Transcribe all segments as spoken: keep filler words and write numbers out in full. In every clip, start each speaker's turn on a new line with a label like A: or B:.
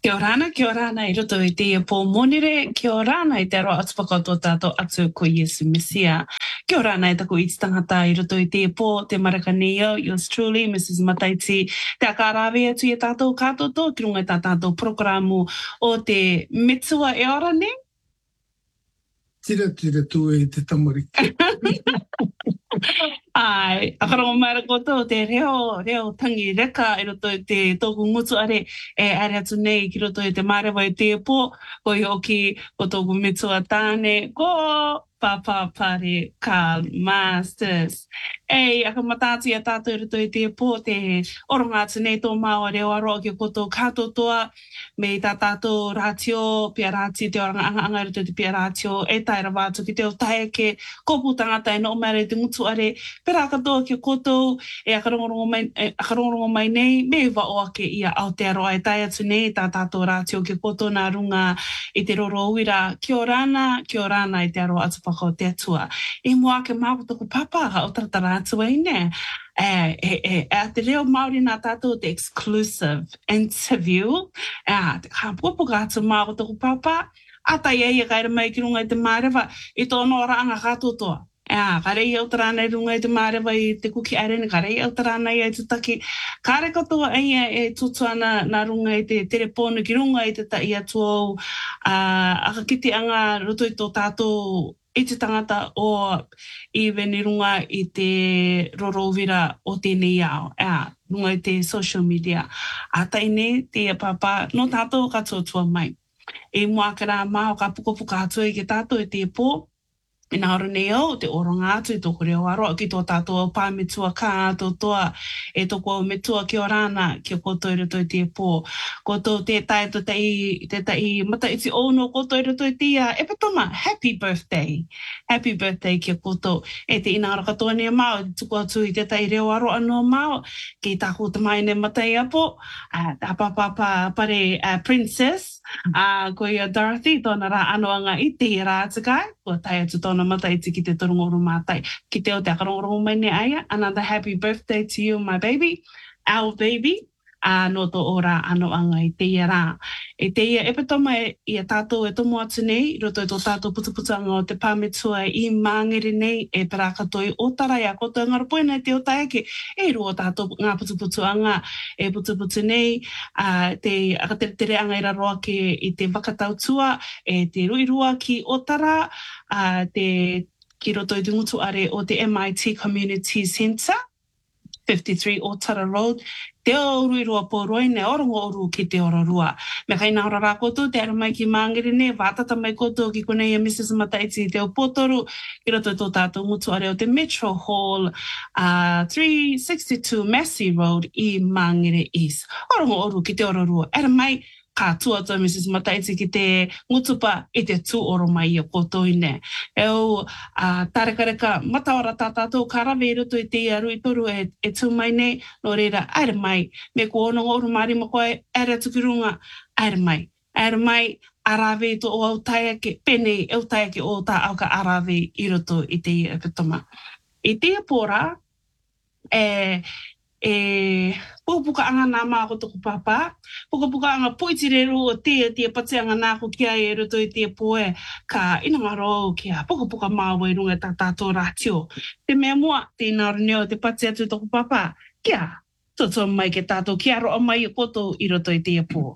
A: Kia orana, kia orana I roto I te po monere, kia orana I te aroa atupakato tātou atu ko Yesu Mesia. Kia orana I tako I te tangata I roto I te po, te maraka neo, yours truly, Missus Mataiti, te akarawe atu I tātou kātoto, ki runga I tā tātou programu o te Metua e ora ne?
B: Tira tira tu e te tamariki.
A: Ai, akarongo mai koto te reo, reo tangi reka I roto I te tōku ngutu are e are atu nei ki roto I te marewa I te po, ko I oki ko tōku mitua tāne, ko Papa Pare Carl Masters. Ei, aka matatu I a tātou I roto I te po, te oronga atu nei tō maua reo aroa ki koto kātotoa, me tā tātou rātio, pia rāti te oranga anga anga I roto I te pia rātio, e taira wātu ki te o tae ke kopu tangata e no mere te ngutu are, pera katoa ki koto e akarongorongo mai, e akarongorongo mai nei, me wa o ake ia Aotearoa e tai atu nei, tā tātou rātio ki koto nā runga I te roro uira, kia orana, kia orana I te aroa atupaka o te atua. E mua ke māku toko papa, o taratara atua I ne. E, e, e, e te reo Māori nā tātou te exclusive interview, e a te kāpuapuka atu māku toko papa, ata ia ia kaira mai ki runga I te mārewa, I tōno ora anga kātotoa. Ah, karei au tarana I runga I te marewa I te kuki arene, karei au tarana I te taki. Kare katoa aia e tutuana nā runga I te tereponu ki runga I te tai atu uh, aka kiti anga roto I tō tātou I te tangata o even I runga I te rorovira o tēnei ao. Ah, runga I te social media. A taine te papa no tātou katoa tua mai. E mua kara mao ka pukapuka atu I ke tātou I te pō. I nā horo nei au, te oronga atu I tōku reo aroa ki tō tātou pā metua kā tō toa e tōku au metua ki o rāna ki o koto I roto I te pō. Koto te tai to te i, te tai mata iti ono koto I roto I te ia, e patoma, happy birthday. Happy birthday ki o koto. E te ina hara katoa nei mao, tuku atu I te tai reo aroa no mao, ki tāku tamai nei mata I apo, uh, tā papa pare uh, princess, uh, ko ia Dorothy, tōna rā anoanga I te rātakai, ko tai atu tōna mata iti ki te torongoro mātai. Ki te o te akarongorongo mai ne aia, another happy birthday to you, my baby, our baby, a uh, no to ora ano anga I te ia rā. E te ia epatoma e, I a tātou e tomo atu nei, roto e tō tātou putuputanga o te pāmetua I māngere nei, e pera katoi o tarai a koto ngara poina e te o taeke, e rua tātou ngā putuputuanga e putuputu nei, uh, te akatere anga I raroa ke I te wakatautua, e te ruirua ki o tara, uh, te ki roto I te ngutu are o te M I T Community Centre, fifty-three Otara Road, te o ruirua pōroi ne orongo oru ki te ororua. Me kai nā rā koto, te ara mai ki māngere ne, vātata mai koto ki konei a Missus Mataiti te o pōtoru, ki roto tō tātou mutu are o te Metro Hall, uh, three sixty-two Massey Road I Māngere East. Orongo oru ki te ororua. Ara mai, ka tuata Missus Mataiti ki te ngutupa I te tū oro mai I koto I ne. E o uh, tarekareka matawara tā tātou karawe I roto I te aru I toru e, e tū mai nei, no reira, aere mai, me ko ono oru mari mo koe, aere tuki runga, aere mai, aere mai, arawe to o au taiake, pene au taiake o tā auka arawe I roto I te ia petoma. I te pōra, e... e pukapuka anga nā mā ko toko papa, pukapuka anga poitireru o te te pate anga nā ko kia e roto I te poe, ka ina ngaro kia pukapuka māua I runga tā tātou rātio. Te mea mua, te ina roneo te pate atu toko papa, kia, toto mai ke tātou, kia roa mai I koto I roto I te pō.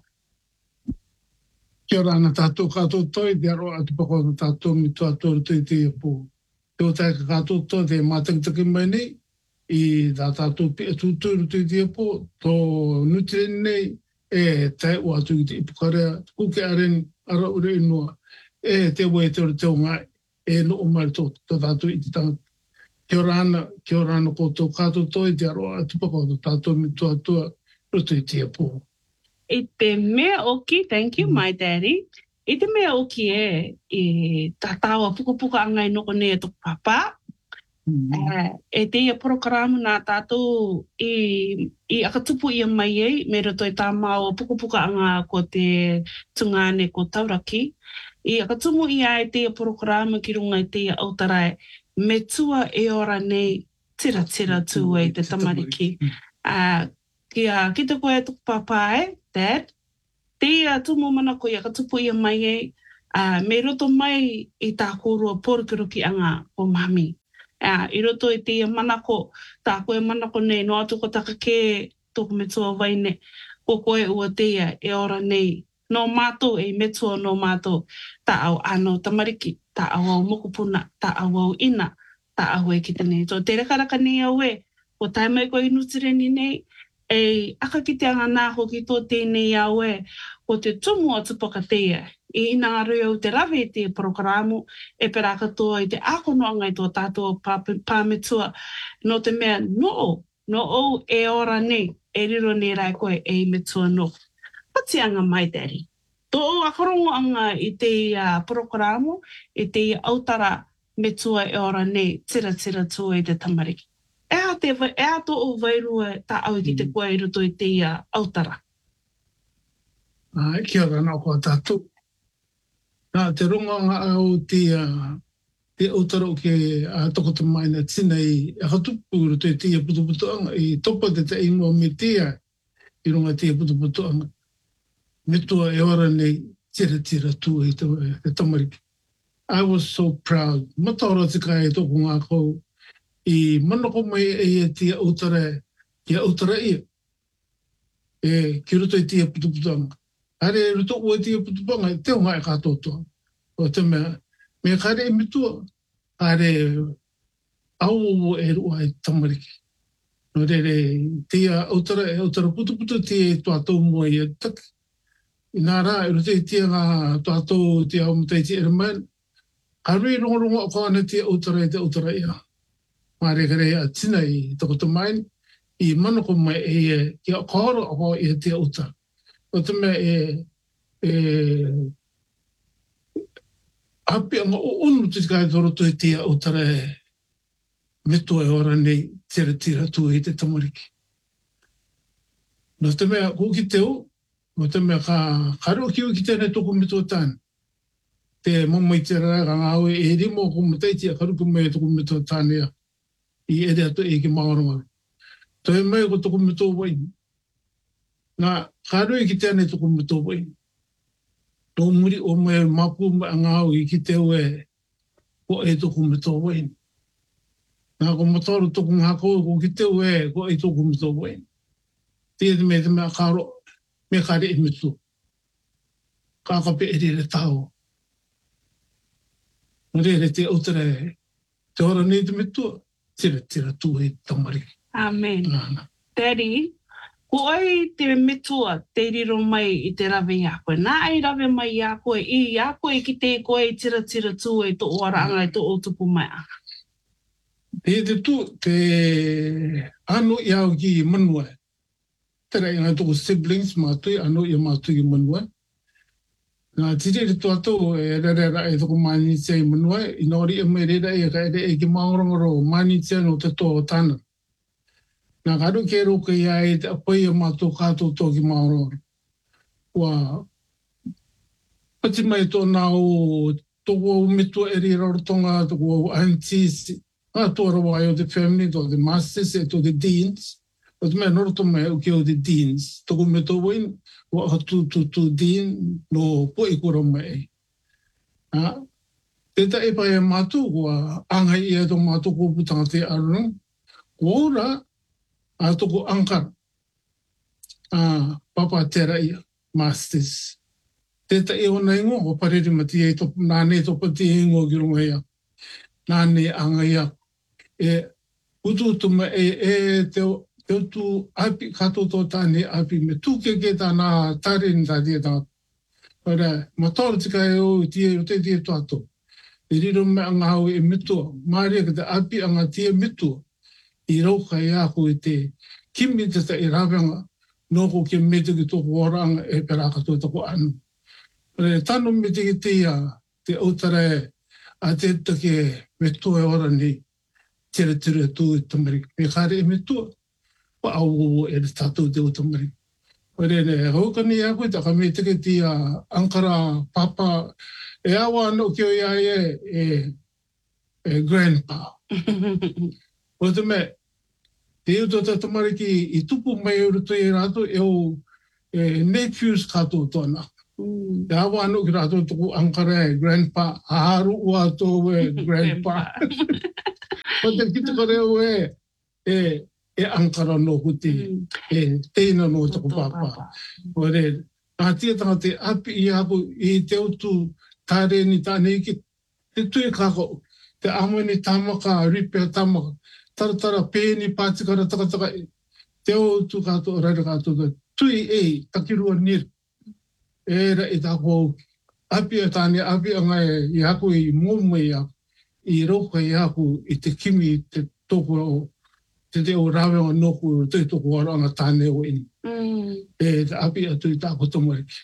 B: Kia rāna tātou kātou toi, te aroa atu pako tātou mi tua tōru toi te pō. Te o tai ka kātou toi, te mātangitaki mai nei, I tā tātou pia tūturu tui tia pō, tō nutrien nei e tai o atu I te ipukarea, kuke areni ara ure inua, e te wei te ore te o ngai, e no o mai tō tātou I te tangata. Kia rāna, kia rāna kōtou kātou toi, te aroa atu pako tātou mi tua tua roto I tia pō.
A: I te mea oki, thank you, my daddy. I te mea oki e, e tā tāua pukapuka angai noko nei e tō papa, Mm-hmm. Uh, e te ia programa nā tātou I, I akatupu ia mai ei, me roto I tā mao pukapuka anga ko te tungane ko Tauraki. I akatumu ia e te ia programa ki runga I te ia autarai, me tua e ora nei tira tira tū e te tamariki. Uh, kia, ki te koe tuku papa e, Dad, Te ia tumu mana ko ia ka tupu ia mai e, uh, me roto mai i tā kōrua pōrukiro ki anga o mami. Uh, I roto i te ia mana ko, tā koe mana ko nei, no atu ko taka ke tōku me tua waine, ko koe ua te ia e ora nei. No mātou e me tua no mātou, tā au ano tamariki, tā au au mokupuna, tā au au ina, tā au e ki tenei. So te rakaraka nei au e, ko tai mai ko inutireni nei, e aka ki te anga nā hoki tō tēnei au e, o te tumu o tupaka teia. I ina aru au te rawe i te programo, e pera katoa i te akonoanga i tō tātou pāmetua, no te mea no, no o e ora nei, e riro nei rai koe e metua no. Pati anga mai teri. Tō akarongo anga i te uh, programo, i te autara metua e ora nei, tira tira tua i te tamariki. E a te e a tō o vairua tā au ki te koe i roto i te uh, autara.
B: Ai, kia ora nā kua tātou. Nā te ronga ngā au te, uh, te autara o ke uh, toko te maina tina i akatupu i roto i te putu putu anga, i topa te te ingoa me tea i runga te putu putu anga. Me tua e ora nei tira tira tu i te, te tamariki. I was so proud. Mataora te kai e toko ngā kou i manako mai e e te autara, te autara ia. E ki roto i te putu putu anga. Hare roto ua te putu putu anga, te unga e katotoa. O te mea, me kare e mitua, hare au o e rua e tamariki. No re re, te autara, e autara putu putu te tuatou mua i e taki. I nā rā, e roto i te ngā tuatou te au mutai te eraman, harui rongo rongo o kāna te autara e te autara ia. Mā re kare a tina i toko te main, i manako mai e e, ki a kaora o i te autara. O te mea e, e, api anga o unu te kai toro to i te autara e, meto e ora nei, tira tira tu i te tamariki. No te mea, ko ki te o, no te mea ka, karo ki o ki tēnei toko meto tāna. Te mamai te rā ngā au e rimo ko matai tia karuku mai toko meto tāna ia. I ere ato e ki maoronga. To e mai ko toko meto wai. Nā karo i ki tēnei toko meto wai. Tō muri o mai mapu mai ngā au i ki te oe ko e toko meto wai. Nā ko mataru toko ngā kou ko ki te oe ko e toko meto wai. Te e te mea te mea karo me kare e metu. Kākape e re re tāo. Re re te autara e te ora nei te metua. Tira, tira tu e tamariki.
A: Amen.
B: Nāna.
A: Daddy, ko ai te metua te riro mai i te rawe i a koe. Nā ai rawe mai i a koe, i a koe ki te koe i tira tira tu e to ora anga i to o tupu mai a.
B: Te te tu, te anu i au ki manua. Tera i ngā toko siblings mātui, anu i mātui i manua. Nā tiri re tua tō e rere ra e toko mani tia i manua, i nori e mai rera e ka ere e ki maorongaro mani tia no te tō o tāna. Nā karu ke roka i ai te apai e mātou kātou tō ki maorongaro. Wa pati mai tō nā o tōko o metua e rira rotonga, tōko o aunties, ngā tōra wai o te family, tō te masters e tō te deans. O te mea noroto mai o ke o te deans. Tōko me tō wain, wa hatu tu tu dean no po i kura mai. Ha? Teta e pai e mātou kua angai ia tō mātou ko putanga te arunang. Kua ora, a tōko ankara. A papa tera ia, masters. Teta e o nei ngō, o pareri mati e tō, nāne tō pati e ngō ki runga ia. Nāne anga ia. E utu utu mai e, e te o, te utu api kato tō tāne api me tūke ke tāna tāre ni tā tia tātu. Ora, matoro tika e o tia o te tia tātu. E riro me anga hau e mitua. Māria ka te api anga tia mitua. I rauka e ako e te kimi te ta i rawenga. Nōko ke mete ki tōku oranga e pera katoa tako anu. Ora, tāno me te ki tia te autara e a te take me toa e ora ni tira tira tū i tamariki. Me kare e mitua. Pa au e tātou te o tamariki. Ore ne, haukani a koe taka me teke ti a ankara papa e awa no ki o ia e, e, e grandpa. O te me, te uto ta tamariki i tupu mai o ruto i rato e o e nephews kato tona. Te awa anu ki rato tuku angkara e grandpa, haru ua tō e grandpa. O te kita koreo e, e, e angkara no kuti, e teina no tuku papa. O re, a tia tanga te api i aku i te utu tāre ni tāne ki te tui kako, te amo ni tamaka, ripea tamaka, taratara pēni pātikara takataka, te o tu kato, raira kato, tui e, takirua nir, e ra i tako, api a tāne, api a ngai i aku i mōmui a, i roka i aku i te kimi, te toko o, te te o rawe o noku, te toko aranga tāne o ini. E te api a tui tako tomariki.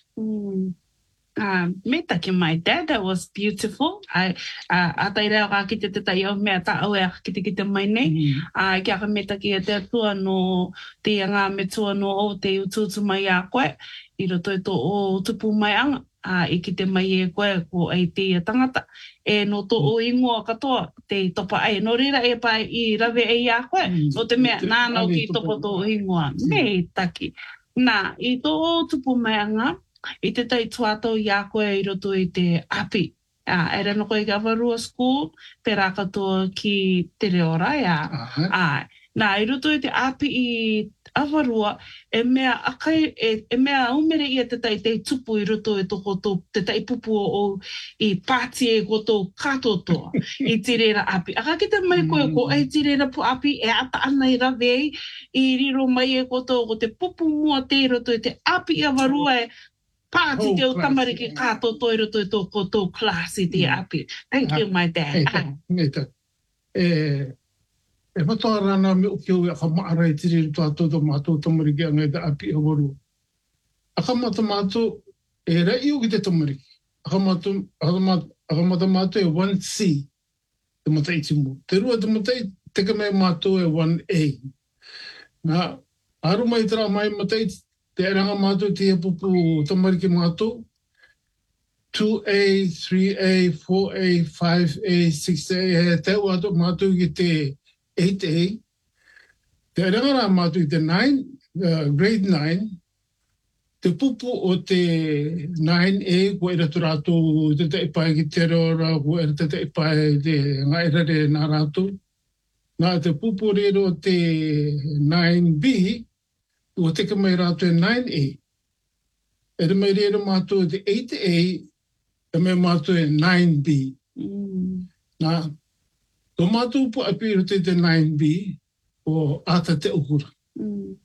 A: Um, me take my dad, that was beautiful. I uh atai reo ka ki te te tai o mea ta au e ki te ki te mai nei. Uh, kia ka me take e te atua no te anga me tua no o te ututu mai a koe. I roto e to o tupu mai anga. Uh, I ki te mai e koe ko ai te ia tangata. E no to o ingoa katoa te topa ai. No rira e pai i rave e a koe. No te mea nānau ki topo to o ingoa. Me taki. Nā, i to o tupu mai anga. I te tai tuato i a koe i roto i te api. Uh, e reno koe i Avarua School, pera katoa ki te reo rai a. Uh, nā, i roto i te api i Avarua, e mea akai, e, e mea umere ia te tai te tupu i roto i toko tō, te tai pupu o i pāti e koto katotoa i te reira api. Aka ki te mai koe ko ai te reira pu api e ata ana i rawei i riro mai e koto ko te pupu mua te i roto i te api i Avarua e pāti te o tamariki kātou toi roto i tō koto klasi te api. Thank you, my dad.
B: Ngeta. E, e whatoa rana me o kio e a ka maara i tiri rito ato tō mātou tamariki a ngai te api a waru. A ka mata mātou e rei o ki te tamariki. A ka mātou, a ka mata mātou e one C, te mata iti mo. Te rua te mata iti, te ka mei mātou e one A. Nā, aru mai tera mai mata iti, te eranga mātou te pupu tamariki mātou, two A, three A, four A, five A, six A, he te wato mātou ki te eight A. Te eranga rā mātou ki te nine, uh, grade nine, te pupu o te nine A, ko era tu rātou te te ipai ki te reora, ko era te te ipai te ngaira re nā rātou. Nā te pupu rero te nine B, o te ka mai rātou e nine A. E te mai rera mātou e te eight A, e mai mātou e nine B.
A: Mm.
B: Nā, tō mātou po api rote te nine B, o ata te ukura.
A: Mm.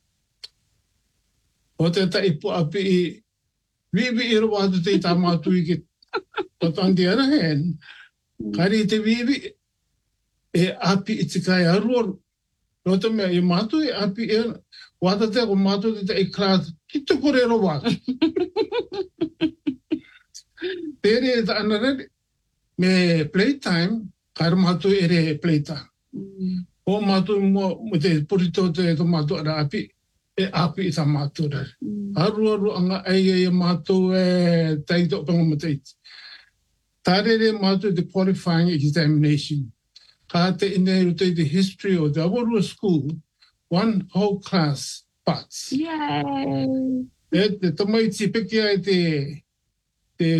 B: O te tai po api i, vivi i rawa atu te i tā mātou i ke tatandi ara hen. Kari te vivi, e api i te kai aruaru. No te mea, i mātou i api e, wata te ako mātou te te klāt, ki te kore ro wata. Tere e ta anarere, me playtime, kaira mātou e re playtime.
A: Mm.
B: O mātou mo, mo te purito te to mātou ara api, e api i ta mātou rare.
A: Mm.
B: Aru aru anga ai e mātou e taito panga mataiti. Tārere mātou te qualifying examination. Ka te ine rute the history of the Avarua School, one whole class parts.
A: Yay!
B: E te tamaiti peke ai te te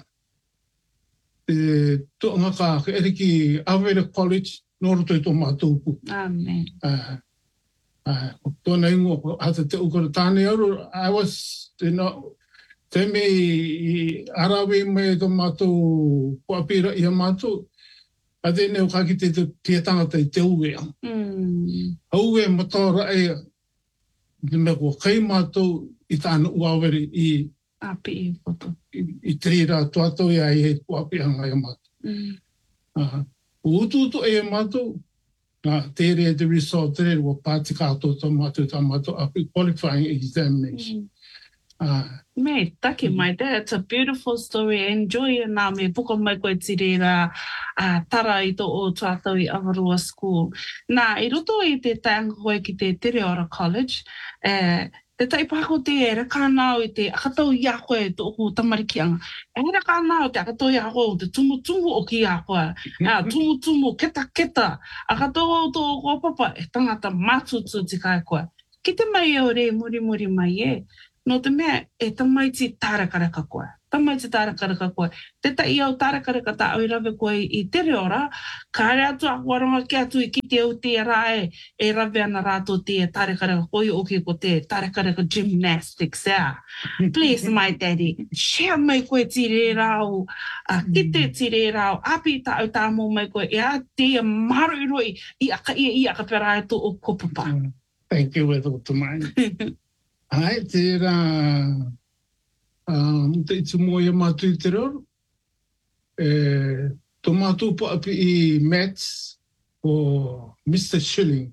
B: te toanga ka ke ere ki Avera College, no roto i tō mātou pu.
A: Amen.
B: Uh, uh, tōna ingo, hata te ukara tāne aru, I was, you know, te me i arawe mai tō mātou puapira i a mātou, a te neo kaki te te tangata i te uwe ang.
A: Mm.
B: Uwe matora e, te me ko kai mātou i tāna uawere i,
A: Api i koto.
B: i, i trira tuato i ai e puapi anga i a mātou.
A: Mm.
B: Uh, utu utu e a mātou, uh, tere e te result tere wa pāti kātou tā mātou tā mātou api qualifying examination.
A: Mm.
B: Uh,
A: Me, taki mai, that's a beautiful story. Enjoy it nā me puka mai koe tiri rā uh, tara i tō o tātou i Avarua School. Nā, i roto i te taanga koe ki te Te Reora College, eh, te taipako te e raka nāo i te akatau i a koe tō o tamarikianga. E raka nāo te akatau i a koe o te tumu tumu o ki a koe. Uh, tumu tumu, keta keta. Akatau o tō o papa e tangata mātutu te kai koe. Ki te mai e o re muri muri mai e. no te mea, e tamaiti tārakaraka koe. Tamaiti tārakaraka koe. Te tai au tārakaraka tā au i rawe koe i te reora, ka rea atu a waronga ki atu i ki te au te rae, e rawe ana rātou te tārakaraka koe o ki ko te tārakaraka gymnastics, yeah. Please, my daddy, share mai koe tire rau, uh, ki te tire rau, api tā au tā mō mai koe, e a te maru i roi, i aka ia i aka pera e tō o kopapa.
B: Thank you, Wedo Tumai. Ai, te rā, um, te itu mo ia mātu i te roro. E, tō mātu po api i Max o mister Schilling.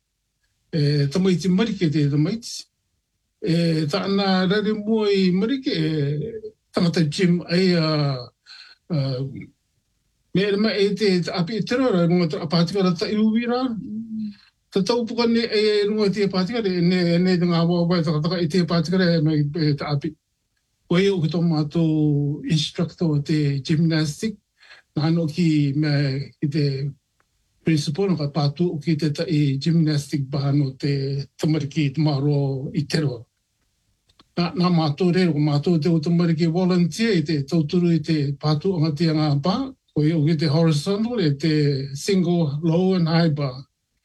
B: E, tamaiti marike te tamaiti. E, ta ana rare mua i marike, e, tangata Jim ai a, uh, me ere mai e te api i te roro, mga apātikara ta i uwi rā. Ta tau puka ne e runga te pātikare, ne ne te ngā wawai takataka i te pātikare e ta api. Koe o ki tō mātou instructor o te gymnastic, nā ano ki mea ki te principal, nā ka pātu o ki te ta i gymnastic bahano te tamariki te maro i te roa. Nā, nā mātou rero, mātou te o tamariki volunteer i te tauturu i te pātu o ngati a ngā pā, koe o ki te horizontal e te single low and high bar.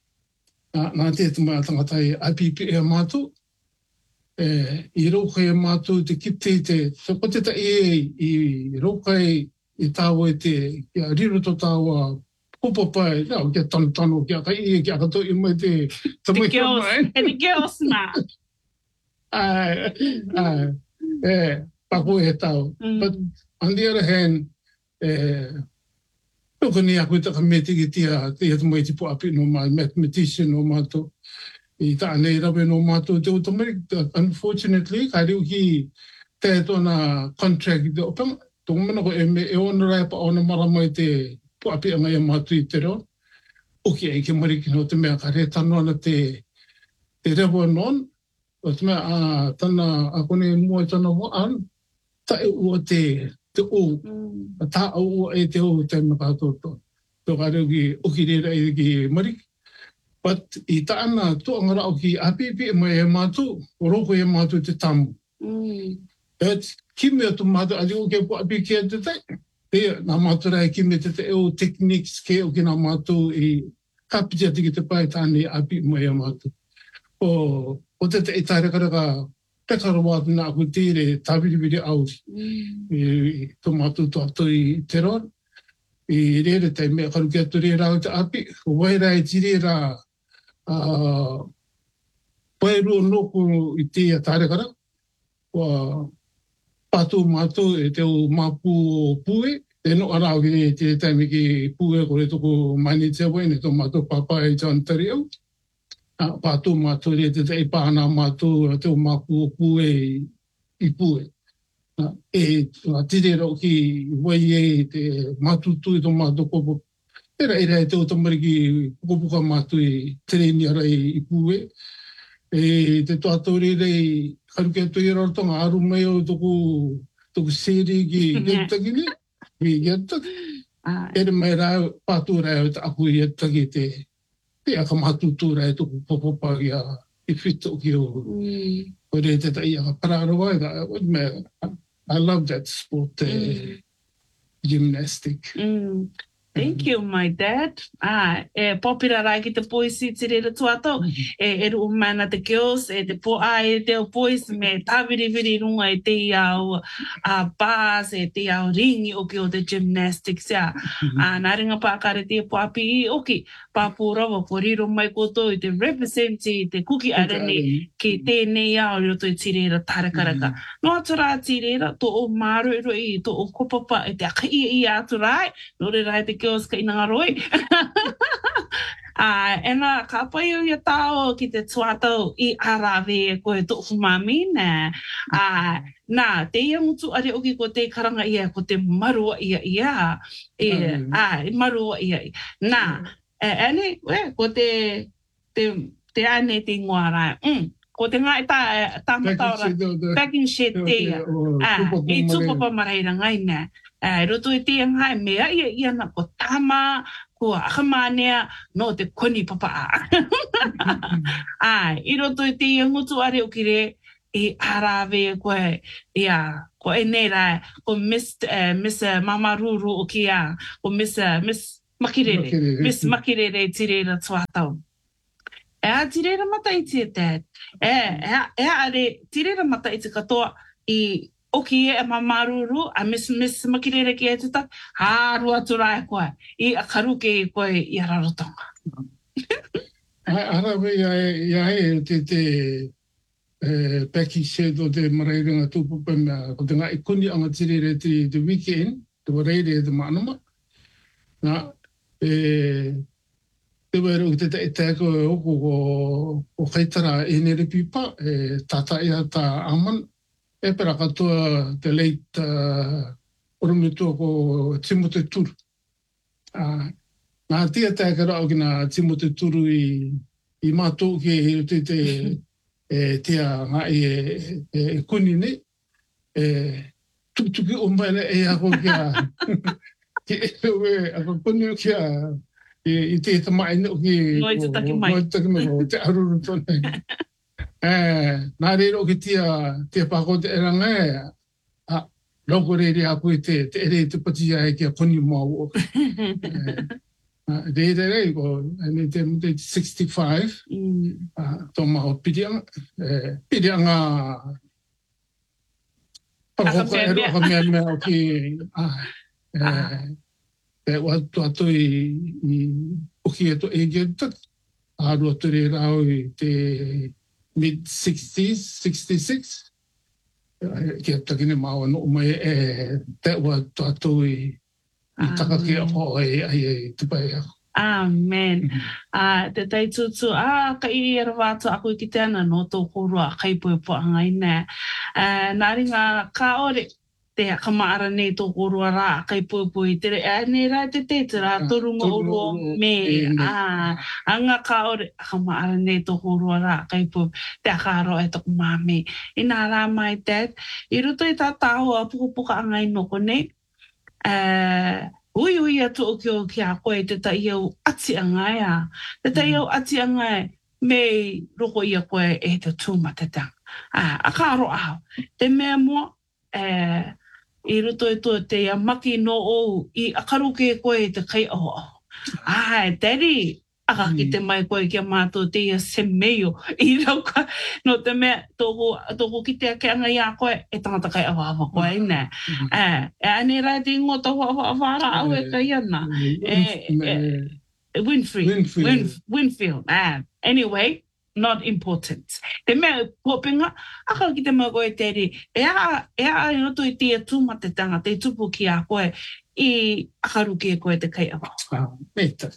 B: Nā te te mea tangatai I P P e mātou, e, i raukai e mātou te kite te, te ko te ta e i raukai i tāua e te, kia riro to tāua popopai, nao kia tanu tanu, kia kai e, kia kato i mai te, te mai kia mai.
A: And the girls na.
B: Ai, ai, e, pako e tau. But on the other hand, e, Nōka ni aku taka me tiki tia, tia te mai tipu api no mai mathematician no mātou. I tā nei rawe no mātou te utamari. Unfortunately, ka reu ki te tōna contract i te opanga. Tōku mana ko e me e ona rai pa ona maramai te pu api anga ia mātou i te reo. Oki ai ke mariki no te mea ka re tanu ana te, te rewa non. O te mea, a, tana, a kone mua tana hoa an, ta e ua te te o, mm. tā o e te o te makatoto. Tō ka reo ki oki reira i ki mariki. But i ta ana tō angara o ki apipi e mai e mātou, o roko e mātou te tamu. Mm. Et ki mea tō mātou, ali o ke po api kia te tai. Te, nā mātou rai ki mea te te eo techniques ke o ki nā mātou i kapitia tiki te pai tāne api mai e mātou. O, o te te e tārekaraka pekara wātu nā aku tīre tāwiriwiri auri. Mm. I tō mātou tō ato i te rora. I rere tei mea karu kia tō re rau te api. O waira e tiri rā uh, wairu o nōku i te a tārekara. Wa pātou mātou e te o māpū o pūe. Te no arau ki te taimi ki pūe kore tōku maini te waine tō mātou pāpai i John Tariau. Pātou mātou re te tei pāna mātou te o māpū o pūe i pūe. E tire rau ki wai e te mātou tui tō mātou kopo. Era era e te o tamariki kopuka mātou i tereni ara i pūe. E te tōtou re rei karukia tui raro tonga aru mai o tōku tōku seri ki getaki ni. Ki getaki. Ere mai rau pātou rau te aku i getaki te te aka mātūtūra e tōku popopa i a i whito ki o. Mm. O re te tai aka pararawa e I love that sport, uh, mm. gymnastic.
A: Mm. Thank you, my dad. Ah, e popira rai ki te poisi te rera tuato. E eru umana te girls, e te po ai te o poisi me tāwiriwiri runga e te iau a bars, e te iau ringi o ki o te gymnastics ia. Ah, nā ringa pākare te po api i oki, pāpū rawa ko riro mai koto i te representi i te kuki arani ki tēnei iau i roto i te rera tārakaraka. No atu rā te rera, tō o māru i roi, tō o kopapa e te aka ia i atu rai, no re rai te girls ka ina ngaroi. uh, e nā ka pai o ia tāo ki te tuatau i arawe e koe tōku mami, nē. Uh, nā, te ia mutu are oki ko te karanga ia, ko te marua ia ia. E, mm. uh, marua ia ia. Nā, e, ane, we, ko te, te, te ane te ngoa rai. Mm. Ko te ngai tā, tā mataura, packing shed te ia. I tupapa maraira ngai nē. Uh, roto i te ngai mea ia ia na ko tama, ko akamanea, no te koni papa a. Ai, i roto i te ngutu are o ki re, i arawe koe, ia, ko e nei rai, ko Miss, uh, Miss Mamaruru o kia, ko Miss, uh, Miss Makirere,
B: Makirere.
A: Miss Makirere tirera tuatau. E a tirera mata i tia dad. E, e, a- e a are tirera mata i te katoa i oki e a Mamaruru, a Miss, Miss Makirere ki e tuta, haru atu rai koe, i a karuke i koe i a rarotonga.
B: Arawe ia e, ia e te te e, peki sedo te marairinga tūpu pe mea, ko te ngā ikuni anga tirere te, te weekend, te wareire te maanama. Nā, e, te wera o te te te ko e oko o, o kaitara e nere pipa, e tata ia ta aman, e pera katoa te leit uh, orumitua ko Timote Turu. Uh, Nā tia te kara o ki nā Timote Turu i, i mātou ki e te te e, tia ngā i e, e, e kuni ne, e tukutuki o maile e ako kia, ki e we, ako kuni o kia, i, i te te mai ne o ki,
A: Noi te taki mai.
B: Noi te taki mai, o te aruru tone. E, nā reiro o ki tia, tia pako te eranga e, a, loko reiri ako i te, te ere te pati ai kia kuni mau o. Uh, Rei rei rei ko, ane te mute sixty-five,
A: Mm.
B: uh, tō maho pirianga, eh, pirianga parahoka
A: mea
B: e
A: mea.
B: roka mea mea o ki, ah, eh, e watu atu i, i uki e to e getak, aru atu rei rao i te mid-sixties, sixty-six, uh, ki atu kine maua no mai e te watu atu i i takaki a ho e ai e te pai ako.
A: Amen. Ah, te tai tutu, ah, ka i e rawatu aku i ki te ana no tō korua kai pui po angai nē. Uh, nā ringa ka ore te kamaara nei tō korua rā kai pui pui tere, e nei rā te te te rā torunga o roa me. Ah, anga ka ore kamaara nei tō korua rā kai pui te akaro e tōku māme. I nā rā mai dad, i ruto i tā tāho a pukupuka angai noko nei. Uh, ui ui atu o ki o ki a koe te tai au ati angaia. Te tai au ati angai me roko i a koe e te tūmatetang. Ah, a ka aro au. Te mea mua, eh, i roto e tō te ia maki no ou i akaruke e koe te kai o. Ai, daddy, aka ki te mai koe ki a mātou te ia se meo i rauka no te mea tōku, tōku ki te ake anga i a koe e tangata kai awa awa koe ina. Eh, e ane rai te ingo tau awa awa ara au e kai ana. Winfrey.
B: Winfield.
A: Winf- Winfield. Ah, anyway, not important. Te mea pōpinga, aka ki te mai koe te ri, e a, e a i roto i tia tūmatetanga, te tupu ki a koe i akaruke e koe te kai awa.
B: Ah, meta.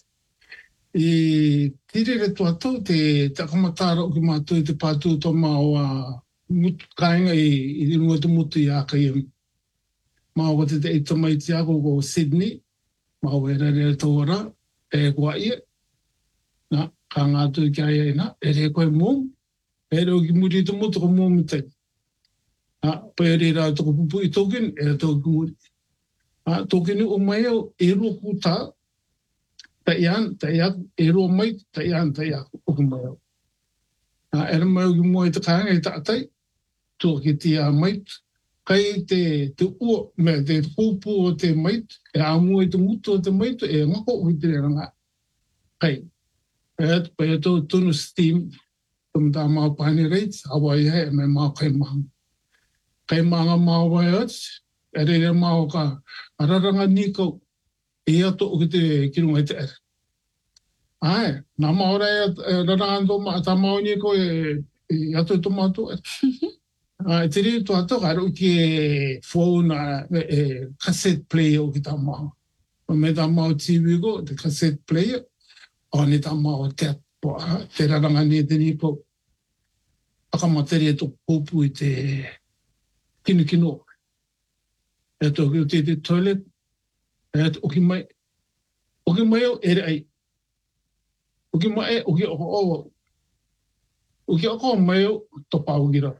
B: I tirere tu atu te takamatara o ki mātou i te pātū tō mao a mutu kāinga i, i rinua te mutu i aka i mao wa te te eita mai te ako ko Sydney, mao e rere tō ora, e kua ia. Nā, ka ngātu i kia ia ina, e re koe mō, e re o ki muri te mutu ko mō mitai. Nā, pai re rā toko pupu i tōkin, e re tōki muri. Nā, tōkini o mai au e roku tā, ta ian, ta iak, e roa mai, ta ian, ta iak, o ki mai au. Nā, e re mai au ki mua i te kāinga i tātai, tō ki tia mai, kai te, te ua, me te pūpū o te mai, e āmua i te mutu o te mai, e ngako o i te ranga. Kai, e atu, pai atu tunu steam, tum tā mau pani reits, awa i hei, me mau kai maha. Kai maha mau wai ats, e re re mau ka, araranga nikau, e ato o ki te kirunga i te ere. Ai, nā maora e raranga tō ma, tā mau ni ko e, e ato tō mātou e. Ai, te rei tō ato, karo ki e phone, e, e cassette player o ki tā mau. Me tā mau T V ko, te cassette player, o ni tā mau te ato, te raranga ni te ni ko, akamateri e tō pōpū i te kinu kino. E tō ki o te te toilet, e o ki mai, o ki mai au ere ai. O ki mai, o ki oko o. O ki oko mai au, topa au gira.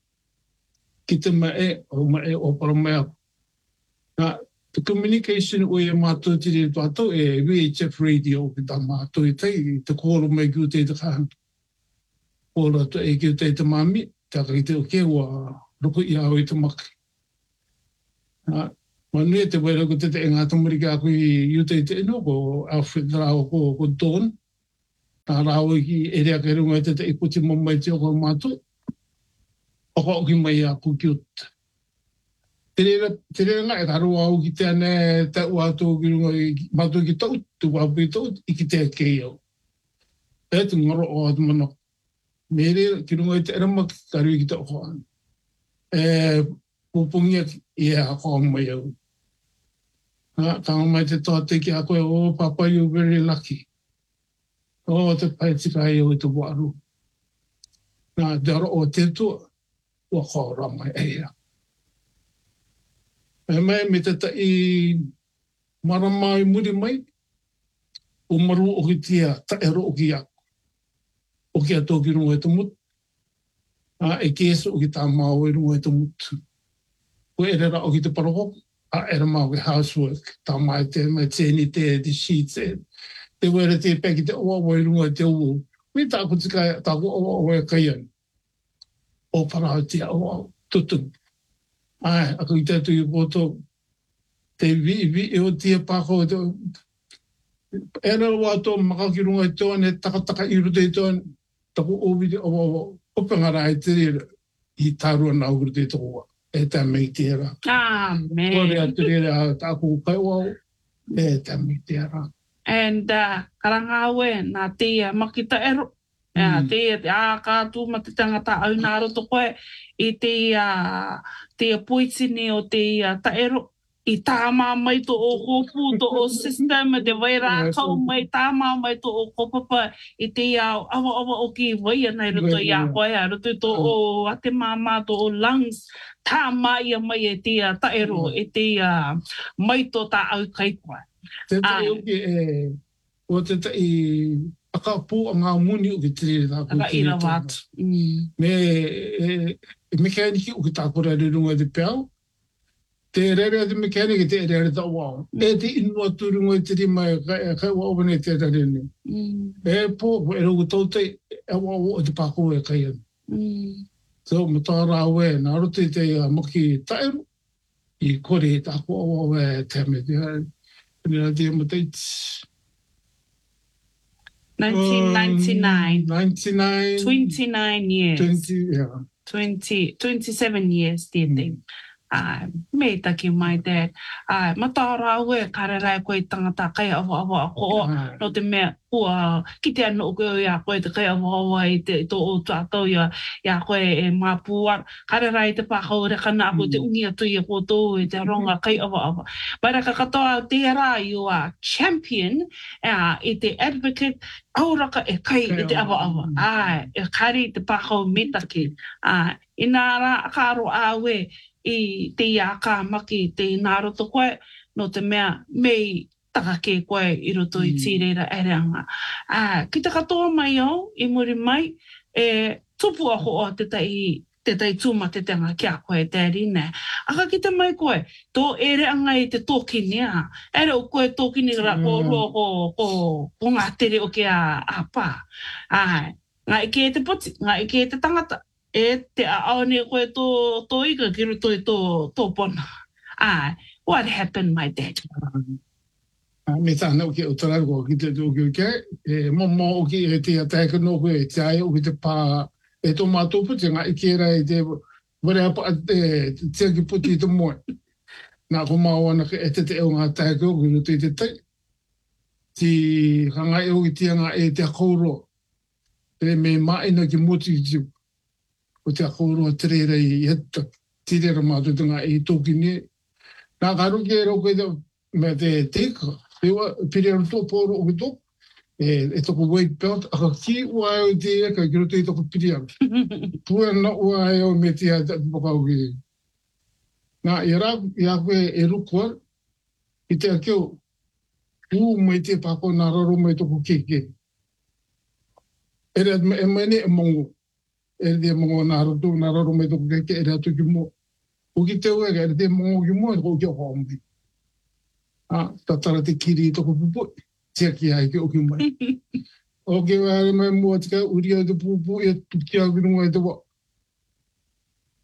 B: Ki te mai, o mai, o para mai au. Nā, the communication o e mātou tiri to ato e V H F radio ki tā mātou i tei, te kōro mai ki o te te kāhanga. Kōro ato e ki o te te mami, taka i te o ke ua roko i au i te maki. Manu e te wera ko te te e ngā tamariki a koe i uta i te ino, ko Alfred Rao ko, ko Dawn. Nā rao i e rea kai runga i te te i puti mamai te o ko mātou. Oko o ki mai a ku ki uta. Te rera ngā e karo au ki te ane te ua tō ki runga i mātou ki tau, tu wapu i tau, i ki te kei au. E te ngaro o atu mana. Me rera ki runga i te erama ki karu i ki te oho anu. E pupungia i e a koa mai au. Ka mai te toa te ki a koe, oh papa, you're very lucky. O te pai tika ai o i te waru. Nā te aro o te tua, ua koa rama e ea. E mai me te ta i marama i muri mai, o maru o ki tia ta ero o ki aku. O ki a tō ki runga e te mutu. A e keso o ki tā mao e runga e te mutu. Ko e rera o ki te parohoku, a e ra mao ki housework. Tā mai te mai tēni te, te sheets e. Te wera te peki te oa oa i runga te uo. Mi tāku tika tāku oa oa e kai anu. O parao te oa tutung. Ai, ako i tētu i koto, te vi vi e o tia pāko, e ra wā tō makaki runga i tōan, e takataka i rute i tōan, taku owi te oa oa, opengara i te rira, i tārua nā uru te tōa, e tā mei te ra.
A: Amen.
B: Kore atu rira, tāku kai oa, e tā mei te ra.
A: And uh, karangawe nā tia makita ero. Mm. Uh, tia te ākātu ma te tangata au nā roto koe i te uh, tia poitini o te uh, ta ero. I tāma mai to o kopu, to o system, te vai rākau mai, tāma mai to o kopapa i te uh, awa awa o ki vai anai roto i a koe, roto to o ate māma to o lungs, tāma ia mai e te uh, ta ero, e te uh, mai to tā au kai koe.
B: Te tai o ki e, o te tai aka pū a ngā muni o ki te rere tāku.
A: Aka ira wātu.
B: Me e mekaniki o ki tāku rere runga te peau. Te rere te mekaniki te rere ta wao. E te inua tu runga i te rima e kai wao wane te rere ne. E pō, e rogu tautei, e wao o te pāko e kai anu. So, me tā rāwe, nā roto i te maki taeru, i kore tāku o wao e te me te nineteen
A: ninety-nine.
B: Um, ninety-nine.
A: twenty-nine years.
B: twenty, yeah.
A: twenty, twenty-seven years, dear thing. Uh, me taki mai dad. Uh, matara ue karerai koe tangata kai awa awa ako o no te mea ua ki te anu koe ia koe te kai awa awa i te to o tātou ia ia koe e māpua karerai te pākau rekana ako te ungi atu i a koto i te ronga kai awa awa. Bara ka katoa te ara you are champion uh, i te advocate auraka e kai i te awa awa. Ai, e kari te pākau metaki. Uh, inara karo awe i te ia ka maki te nāroto koe, no te mea mei takake koe i roto i tīreira e reanga. Ah, ki te katoa mai au, i muri mai, e tupu ako o te tai, te tai tūma te tenga kia koe tēri ne. Aka ki te mai koe, tō e reanga i te tōkini a, ere o koe tōkini ra ko roa ko, ko, ko ngā tere o kia a pā. Ah, ngā ike e te poti, ngā ike e te tangata. E te aone koe tō, tō ika ki roto i tō, tō pona. Ah, what happened, my dad?
B: Uh, me tāna o ki o tararu ko ki te tō ki o kia, e momo o ki e te ataika no koe e te ae o ki te pā, e tō mātou puti, ngā ike era e te ware apa e te tia ki puti i te moe. Nā ko māwana e te te eo ngā ataika o ki roto i te tai. Ti hanga e o ki tia ngā e te akouro, e me maina ki moti ki tiu. O te akouro a terera i heta, tirera mātou te ngā e tōkini. Nā karu ki e roko e te, me te teka, pewa, pire anu tō pōro o ki tō, e, e toko weight belt, aka ki ua e o te eka, ki roto i toko pire anu. Pua na ua e o me te a te pokau ki. Nā, i rā, i a koe e rukua, i te a keo, ū mai te pāko nā raro mai toko keke. E rea, e mai ne e mongo. E te mongo nā roto, nā raro mai toko keke, e rea toki mo. O ki te uega, e te mongo ki mo, e toko ki o haombi. Ah, tatara te kiri i toko pupu, tia ki ai ki o ki mai. O ki wāre mai mua tika, uri au te pupu, e tuki au ki runga e te wā.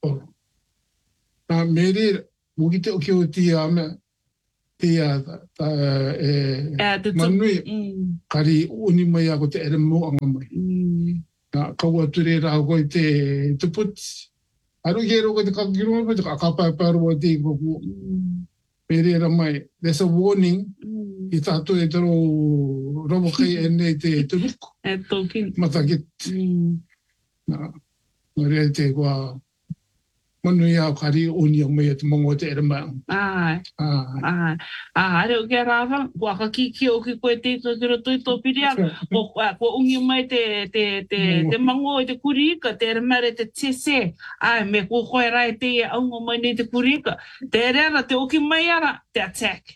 B: oro. Nā mere, muki te oki o tia me, tia ta e manui, kari uni mai ako te ere mo anga mai. Nā kaua ture rā koe te te puti. Aro kero koe te kakirunga koe te kakapaiparo o te ikoku. Mere ra mai, there's a warning, i tātou e taro robo kai e nei te te ruku.
A: E tōki.
B: Matakit. Nā, nā rea te kua manui au kari uni o mai te mongo te ere mai.
A: Ai. Ai. Ah, are o kia rāwang, kua ka kiki o ki koe te kira tui tō piria, ko ko ungi mai te te te te mango i te kurika, te ere mai te tese. Ai, me ko koe rai te e aungo mai nei te kurika. Te ere ara, te oki mai ara, te attack.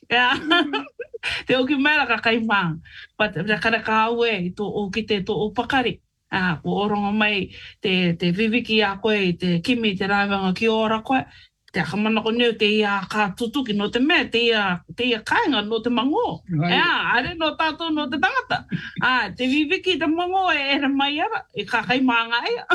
A: Te oki mai ara ka kaimang. But te kare ka aue i tō o ki te tō o pakari. Ah, ko oronga mai te te viviki a koe, te kimi te rāwanga ki ora koe. Te akamana ko neu te ia ka tutuki no te mea, te ia, te ia kainga no te mango. Ea, are no tātou no te tangata. Ah, te viviki te mango e ere mai ara, e kakai maanga ea.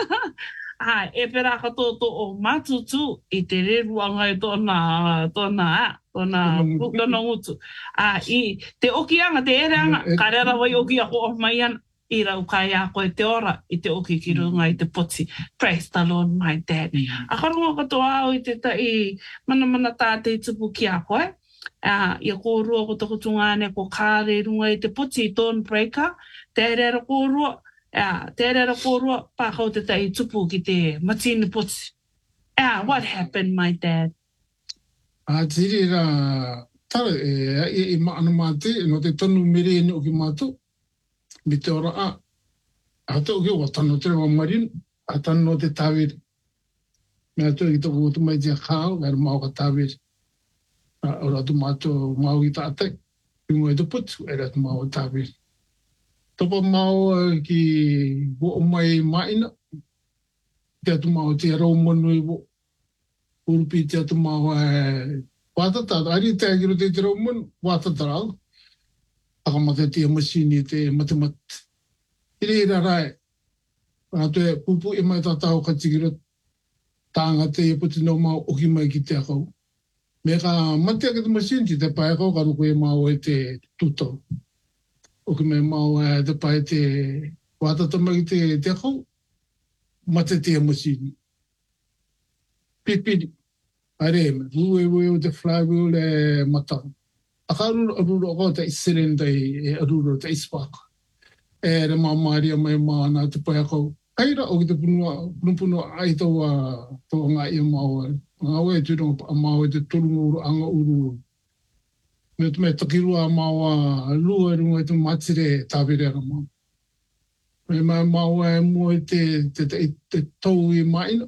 A: Ah, e pera ka tōtō o matutu i te reruanga i tōna, tōna, tōna, tōna utu. Ah, i te okianga, te ereanga, ka rera wai oki ako o mai ana. I rau kai a koe te ora i te oki ki runga i te poti. Praise the Lord, my dad. A karonga katoa au i te tai mana mana tā te tupu ki a koe. Uh, ia kōrua ko toko tungane ko kāre runga i te poti i tōn breaker. Te rera kōrua, uh, te rera kōrua pākau te tai tupu ki te matini poti. Uh, what happened, my dad?
B: A tiri ra, tara e, e, e maana mate, no te tonu mere ni o ki mātou. Mi te ora a, a te oki o tano te rewa marinu, a tano te tāwiri. Mea tō i tōku o tu mai tia kāo, gara mau ka tāwiri. Ora tu mātou mau i tātai, ingo e te putu, era tu mau tāwiri. Topa mau ki wo o mai maina, te atu mau te rau manu i wo. Urupi te atu mau e wātata, ari te agiro te te rau manu, wātata rau. Aka mate te masini te matemat. Ire ira rai. Ana te pupu e mai tātau ka tikira tānga te e puti no mau oki mai ki te akau. Me ka mate ake te masini te pai akau ka ruku e mau e te tutau. Oki mai mau e te pai te wātata mai te te akau. Mate te masini. Pipiri. Are me. Rue rue o te flywheel e matau. A ka aruru aruru o te iserenda e aruru te iswaka. E re mamari a mai maana te pai akau. Kaira o ki te punua, punupunu ai tau a tau ngā ia mau e. Ngā oe tu rongo a mau e te torunga uru anga uru. Me te mea takirua a mau a lua runga e te matire tāwere ara mau. Me mai mau e mua e te, te, te, te tau i maina.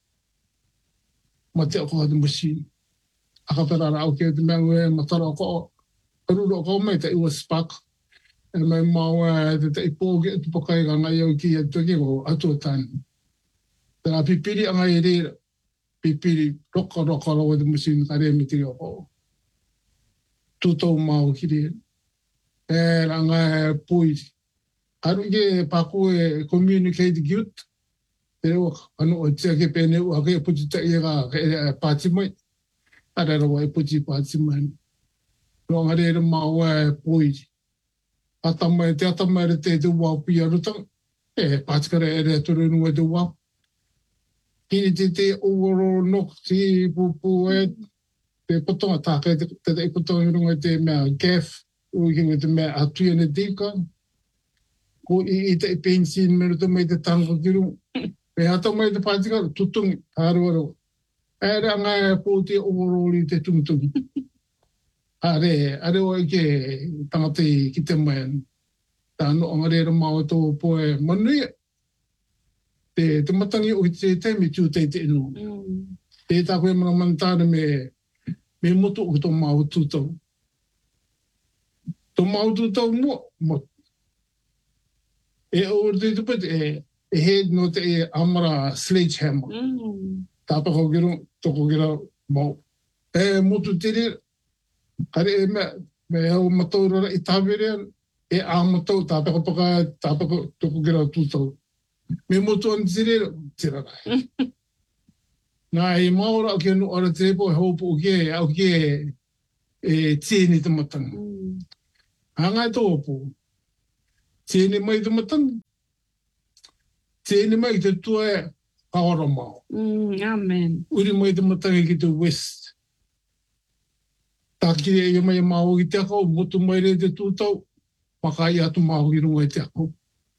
B: Ma te ako ha te masini. Aka perara au ke te mea ngue matara o ko Karuru o kau mai te iwa spark. E mai mau te te ipoge e tupakai ka ngai au ki e toki o atua tani. Te a pipiri a ngai reira. Pipiri roka roka roka te musini ka rea mitiri o kau. Tutou mau ki reira. E ra ngai pui. Aru ke paku e communicate youth. Te rewa anu o tia ke pene ua ke puti ta ia ka pāti mai. Ara rawa e puti pāti mai. No ngare mau e pui. Atama te atama re te te wapi arutang. E pātikara e rea turu nunga te wap. Kini te te overall nok ti pupu e te potonga tāke te te potonga nunga te mea gaf. Ui kinga te mea atuia ne tika. Ko i i te pensin mero te mai te tango kiru. E atama te pātikara tutungi. Haru aro. E rea ngai po te overall i te tumutungi. Are, are o ke tangata ki te mai. Tā no angare ra mau tō poe manui. Te, te matangi o te teimi tū te te inu. Mm. Te tā koe mana mantāne me, me moto o tō mau tūtau. Tō mau tūtau mua, mo. E o te tupe e, e he no te e amara sledgehammer. Mm. Tāpako kiro, toko kira mau. E motu te re, Kare e mea, me hau mataurara i tāwere, e a matau, tāpeko paka, tāpeko toko kira tūtau. Me motu an tirera, tira rai. Nā i maora o ke anu ora te repo e hopo o ke au ke e tieni te matanga. Hanga e tō opo. Tieni mai te matanga. Tieni mai te tua e kaora mao.
A: Mm, amen.
B: Uri mai te matanga ki te west. Taki e ia mai mao ki te akau, motu mai re te tūtau, pakai atu mao ki runga i te akau.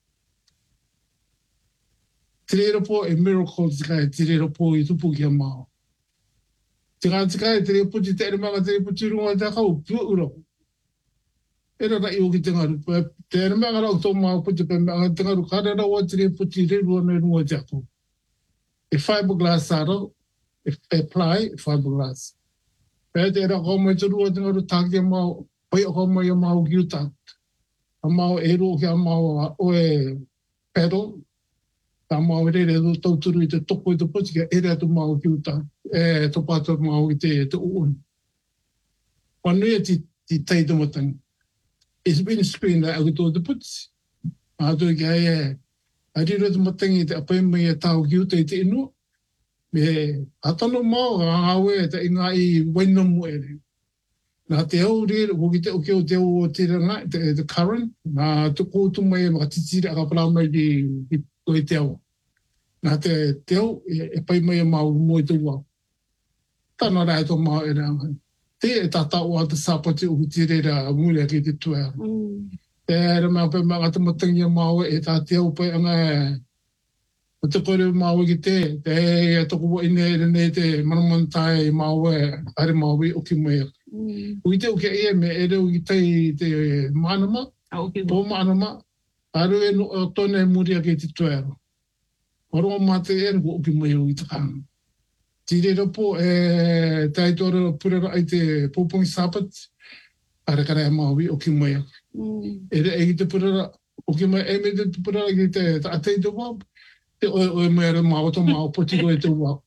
B: Te reira po e miracle te kai, te reira po i tupu ki a mao. Te kā te kai, te reira puti te ere manga, te reira puti runga i te akau, pua ura. Era rai o ki te ngaru. Te ere manga rau tō mao puti pe manga te ngaru, kare rau a te reira puti reirua nei runga i te akau. E fiberglass arau, e ply, fiberglass. Pea te era kau mai te rua te ngaru tāki a mao, pai a kau mai a mao ki utat. A mao e ro ki a mao o e pedal, tā mao e rere e tauturu i te toko i te puti, ka ere atu mao ki utat, e to pato mao i te, te uun. Panui e ti, ti teito matang. It's been screened out au tō te puti. A tō ki ai e, a riro te matangi te apai mai e tāu ki uta i te inua. Me atano mao a hawe te inga i wainamu ere. Nā te au rere, woki te oke o te au o te ranga, te, te current, nā te kōtu mai e makatitiri a kapala mai ki, ki koe te au. Nā te te au, e, e pai mai e mau mo i te wau. Tāna rai tō mao e ranga. Te e tata o ata sapati o te rere a mule ki te tuera.
A: Mm.
B: Te ere mea pai mga te matangi a mao e tā te au pai anga e o te kore mao ki te, te e toko wa ine ere nei te manamantai mao e are mao i o ki mai.
A: Mm.
B: Ui te o ke e me ere o ki tei te manama,
A: Okay.
B: po manama, aru e no o tone muri a ki te tuera. Oro mate e o ki mai o i te kanga. Tire rapo e taitore purera ai te popongi sapat, are kare e mao i o ki mai.
A: Mm.
B: Ere e ki te purera, o ki mai e me te purera ki te atei te wap, te oe oe mea re mao to mao poti koe te wap.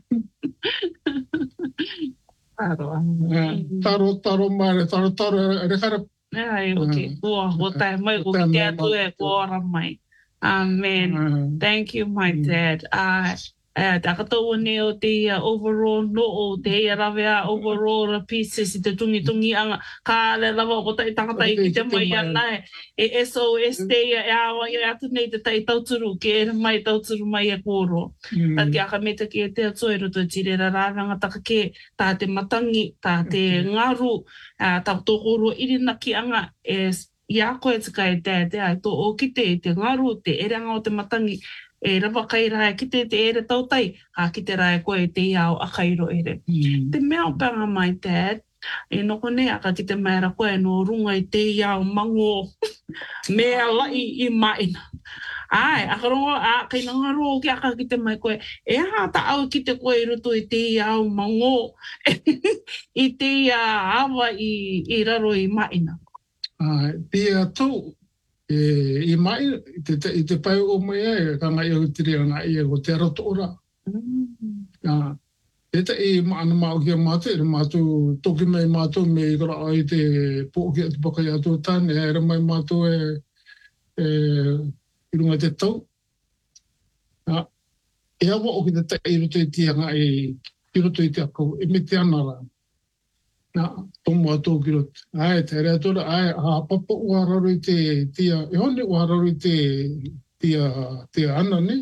A: Taro.
B: Taro, taro mare, taro, taro, ere kare.
A: Ai, okay. Ua, o tai mai, o ki te atu e kōra mai. Amen. Thank you, my dad. Uh, uh, Takatou ne o te ia overall no o te ia rawea overall a pieces i te tungi tungi anga ka le lawa o tai tangata i ki te mai anai. E S O S te ia e awa i atu nei te tai tauturu ke ere mai tauturu mai e kōro. Taki aka me te ki e te atu e roto tire ra rāranga taka ke tā te matangi, tā te ngaru, uh, tā tōkoro irina ki anga e ia koe tika e te te ai tō o ki te te ngaru, te ereanga o te matangi, e rawa kai rai ki te te ere tautai, a ki te rai koe te iao a kairo ere. Mm. Te mea o panga mai, Dad, e noko ne aka ki te maera koe no runga i te iao mango, mea lai i maina. Ai, aka rongo, a kai na ngaro ki aka ki te mai koe, e aha ta au ki te koe i roto i te iao mango, i te ia awa i, i raro i maina.
B: Uh, Pia tau, e, i mai, i te, te, te pai o mai e, ka ngai au tiri a ngai e, o te rato ora. Mm. Uh, e te i maana mao ki a mātou, e mātou, toki mai mātou me i kora ai te po ki atu pakai atu tāne, e re mai mātou e, e, i runga te tau. Uh, e awa o ki te tai i roto i tia ngai, i roto i te akau, e me te anara. Nā, tomo atu ki roto. Ai, te rea tora, ai, a papa ua raro i te tia, e hone ua raro i te tia, tia ana, ne?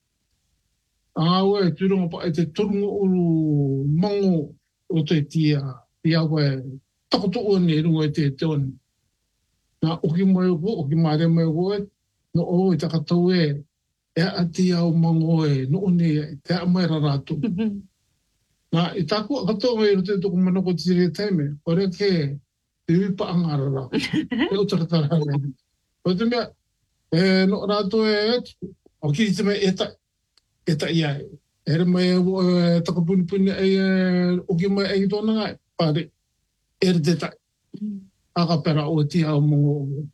B: A ue, tūrunga pa, e te turunga uru mango o te tia, tia ue, takoto ua ne, runga i te te one. Nā, oki mai o, oki maare mai o, no o, i takatau e, e a tia o mango e, no one, te a mai raratu. Nā, i tāku a katoa i rote toko manoko tiri taime, o rea ke te wipa angara rā. E o taratara rā. O te mea, e no rātou e atu, o ki te mea e ta, e ta ia e. E re mai e takapuni puni e o ki mai e i tōna ngai, pare, e re te tai. Aka pera o tia o mongo.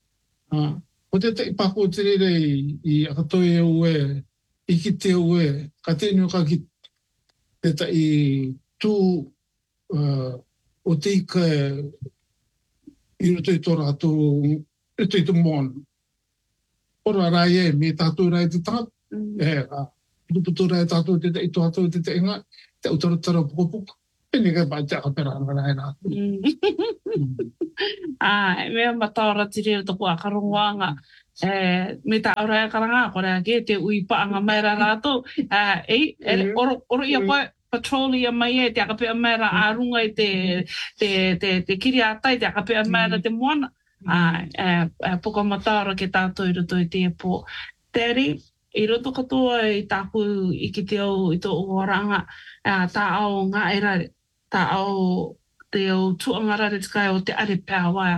B: O te tai pako tiri rei i a katoa e o e, i ki te o e, ka tēnu ka ki te tai tū uh, o te ika i roto i tō rātou, i roto i tō mōna. Ora rai e, me tātou rai te tātou, mm. e, a, putura e tātou te te ito atu te te inga, te utaratara pukupuka. Pene kai pai te akapera ana nai nā.
A: Ah, mea mataora tiri o toko akarongoanga. Eh, me ta ora e karanga, kore a ke te ui paanga mai rā rātou. Ah, ei, ere, oro, oro ia koe petroleum mai e te akapea mai rā ārunga i te, te, te, te kiri atai, te akapea mai rā te moana. Ah, eh, eh, poko mataora ke tātou i roto i te po. Teri, i roto katoa i tāku i ki te au i tō oranga, ah, tā au ngā e rare, tā au te au tuanga rare tikai o te are pēa wai